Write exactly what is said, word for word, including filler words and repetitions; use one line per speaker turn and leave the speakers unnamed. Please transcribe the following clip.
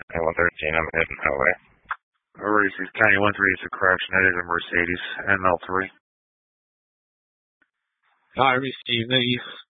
At one thirteen, I'm heading L A.
Alright, this is County one three, it's a correction. That is a Mercedes M L three.
I received the